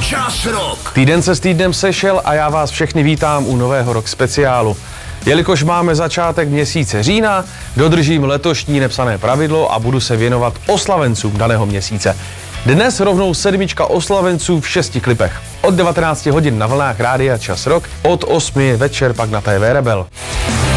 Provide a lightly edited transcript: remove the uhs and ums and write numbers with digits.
Čas Rock. Týden se s týdnem sešel a já vás všechny vítám u nového rock speciálu. Jelikož máme začátek měsíce října, dodržím letošní nepsané pravidlo a budu se věnovat oslavencům daného měsíce. Dnes rovnou 7 oslavenců v 6 klipech. Od 19 hodin na vlnách Rádia Čas Rock, od 8 večer pak na TV Rebel.